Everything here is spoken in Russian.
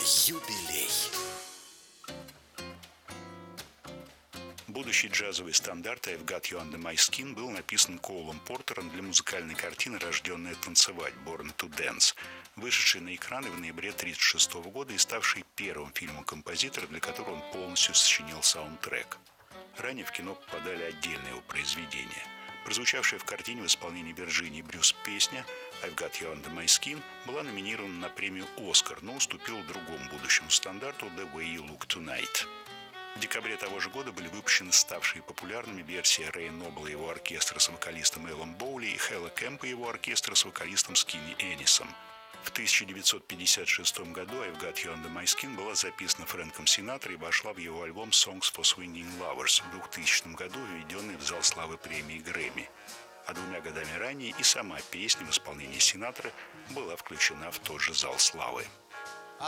Юбилей. Будущий джазовый стандарт «I've Got You Under My Skin» был написан Коулом Портером для музыкальной картины «Рожденная танцевать» «Born to Dance», вышедшей на экраны в ноябре 1936 года и ставшей первым фильмом композитора, для которого он полностью сочинил саундтрек. Ранее в кино попадали отдельные его произведения. Прозвучавшая в картине в исполнении Вирджинии Брюс песня «I've Got You Under My Skin» была номинирована на премию «Оскар», но уступила другому будущему стандарту «The Way You Look Tonight». В декабре того же года были выпущены ставшие популярными версии Рэя Нобла и его оркестра с вокалистом Эллом Боули и Хэлла Кэмпа и его оркестра с вокалистом Скинни Энисом. В 1956 году «I've Got You Under My Skin» была записана Фрэнком Синатрой и вошла в его альбом «Songs for Swinging Lovers», в 2000 году введенный в зал славы премии Грэмми. А 2 годами ранее и сама песня в исполнении Синатры была включена в тот же зал славы.